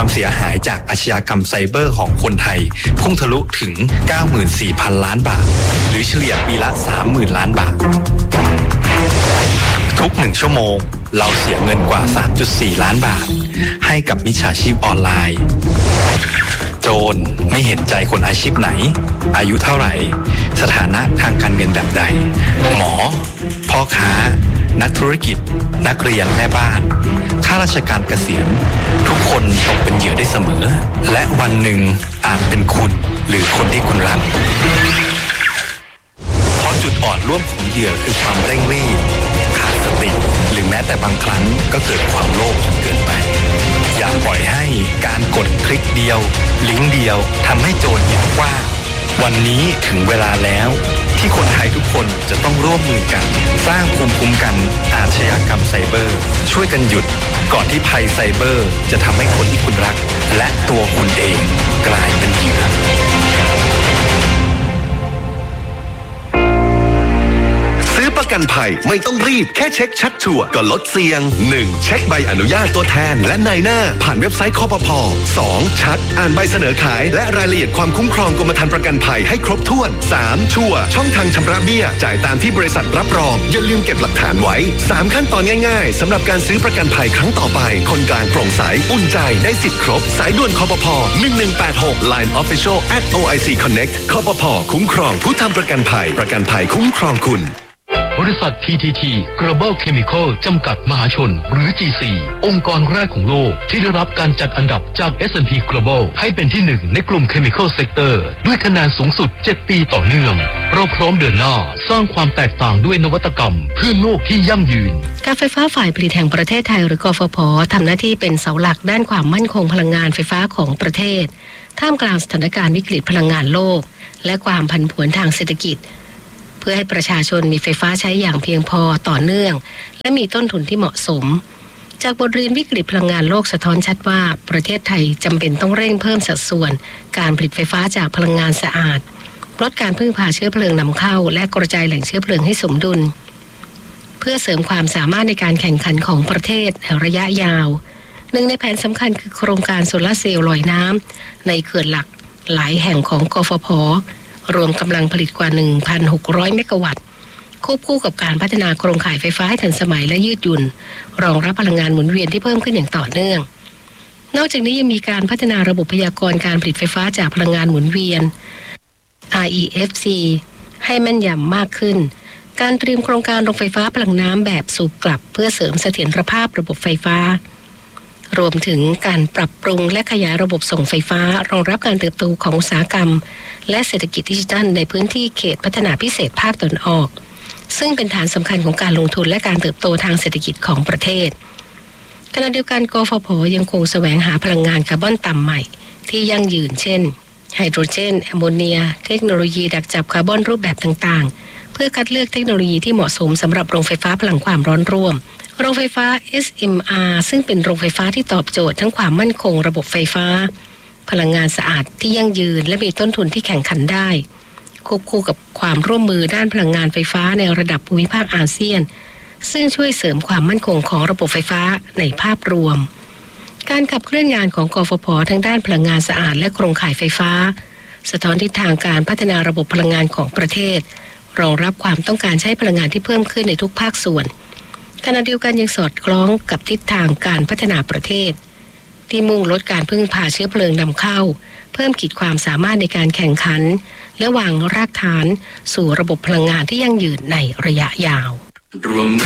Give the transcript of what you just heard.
ความเสียหายจากอาชญากรรมไซเบอร์ของคนไทยพุ่งทะลุถึง 94,000 ล้านบาทหรือเฉลี่ยปีละ 30,000 ล้านบาททุก1ชั่วโมงเราเสียเงินกว่า 3.4 ล้านบาทให้กับมิจฉาชีพออนไลน์โจรไม่เห็นใจคนอาชีพไหนอายุเท่าไหร่สถานะทางการเงินแบบใดหมอพ่อค้านักธุรกิจนักเรียนแม่บ้านข้าราชการเกษียณทุกคนตกเป็นเหยื่อได้เสมอและวันหนึ่งอาจเป็นคุณหรือคนที่คุณรักเพราะจุดอ่อนร่วมของเหยื่อคือความเร่งรีบขาดสติหรือแม้แต่บางครั้งก็เกิดความโลภจนเกินไปอย่าปล่อยให้การกดคลิกเดียวลิงก์เดียวทำให้โจรเห็นว่าวันนี้ถึงเวลาแล้วที่คนไทยทุกคนจะต้องร่วมมือกันสร้างภูมิคุ้มกันอาชญากรรมไซเบอร์ช่วยกันหยุดก่อนที่ภัยไซเบอร์จะทำให้คนที่คุณรักและตัวคุณเองกลายเป็นเหยื่อซื้อประกันภัยไม่ต้องรีบแค่เช็คชัดชัวร์ก็ลดเสี่ยง 1. เช็คใบอนุญาตตัวแทนและนายหน้าผ่านเว็บไซต์คปภ. 2. ชัดอ่านใบเสนอขายและรายละเอียดความคุ้มครองกรมธรรม์ประกันภัยให้ครบถ้วน 3. ชัวร์ช่องทางชำระเบี้ยจ่ายตามที่บริษัทรับรองอย่าลืมเก็บหลักฐานไว้ 3 ขั้นตอนง่ายๆสำหรับการซื้อประกันภัยครั้งต่อไปคนกลางโปร่งใสอุ่นใจได้สิทธิ์ครบสายด่วนคปภ. 1186 Line Official @OIC Connect คปภ.คุ้มครองผู้ทำประกันภัยคุ้มครองคุณบริษัท PTT Global Chemical จำกัดมหาชนหรือ GC องค์กรแรกของโลกที่ได้รับการจัดอันดับจาก S&P Global ให้เป็นที่1ในกลุ่ม Chemical Sector ด้วยคะแนนสูงสุด7ปีต่อเนื่องเราพร้อมเดินหน้าสร้างความแตกต่างด้วยนวัตกรรมเพื่อโลกที่ยั่งยืนการไฟฟ้าฝ่ายผลิตแห่งประเทศไทยหรือกฟผ.ทำหน้าที่เป็นเสาหลักด้านความมั่นคงพลังงานไฟฟ้าของประเทศท่ามกลางสถานการณ์วิกฤตพลังงานโลกและความผันผวนทางเศรษฐกิจเพื่อให้ประชาชนมีไฟฟ้าใช้อย่างเพียงพอต่อเนื่องและมีต้นทุนที่เหมาะสมจากบทเรียนวิกฤตพลังงานโลกสะท้อนชัดว่าประเทศไทยจำเป็นต้องเร่งเพิ่มสัดส่วนการผลิตไฟฟ้าจากพลังงานสะอาดลดการพึ่งพาเชื้อเพลิงนำเข้าและกระจายแหล่งเชื้อเพลิงให้สมดุลเพื่อเสริมความสามารถในการแข่งขันของประเทศในระยะยาวหนึ่งในแผนสำคัญคือโครงการโซลาร์เซลล์ลอยน้ำในเขื่อนหลักหลายแห่งของกฟผ.รวมกำลังผลิตกว่า 1,600 เมกะวัตต์ควบคู่กับการพัฒนาโครงข่ายไฟฟ้าให้ทันสมัยและยืดหยุ่นรองรับพลังงานหมุนเวียนที่เพิ่มขึ้นอย่างต่อเนื่องนอกจากนี้ยังมีการพัฒนาระบบพยากรณ์การผลิตไฟฟ้าจากพลังงานหมุนเวียน REFC ให้แม่นยำมากขึ้นการเตรียมโครงการโรงไฟฟ้าพลังน้ำแบบสูบกลับเพื่อเสริมเสถียรภาพระบบไฟฟ้ารวมถึงการปรับปรุงและขยายระบบส่งไฟฟ้ารองรับการเติบโตของอุตสาหกรรมและเศรษฐกิจดิจิทัลในพื้นที่เขตพัฒนาพิเศษภาคตะวันออกซึ่งเป็นฐานสำคัญของการลงทุนและการเติบโตทางเศรษฐกิจของประเทศขณะเดียวกันกฟผ.ยังคงแสวงหาพลังงานคาร์บอนต่ำใหม่ที่ยั่งยืนเช่นไฮโดรเจนแอมโมเนียเทคโนโลยีดักจับคาร์บอนรูปแบบต่างๆเพื่อคัดเลือกเทคโนโลยีที่เหมาะสมสำหรับโรงไฟฟ้าพลังความร้อนร่วมโรงไฟฟ้า SMR ซึ่งเป็นโรงไฟฟ้าที่ตอบโจทย์ทั้งความมั่นคงระบบไฟฟ้าพลังงานสะอาดที่ยั่งยืนและมีต้นทุนที่แข่งขันได้ควบคู่กับความร่วมมือด้านพลังงานไฟฟ้าในระดับภูมิภาคอาเซียนซึ่งช่วยเสริมความมั่นคงของระบบไฟฟ้าในภาพรวมการขับเคลื่อนงานของกฟผ.ทั้งด้านพลังงานสะอาดและโครงข่ายไฟฟ้าสะท้อนทิศทางการพัฒนาระบบพลังงานของประเทศรองรับความต้องการใช้พลังงานที่เพิ่มขึ้นในทุกภาคส่วนขณะเดียวกันยังสอดคล้องกับทิศทางการพัฒนาประเทศที่มุ่งลดการพึ่งพาเชื้อเพลิงนำเข้าเพิ่มขีดความสามารถในการแข่งขันและวางรากฐานสู่ระบบพลังงานที่ยั่งยืนในระยะยาว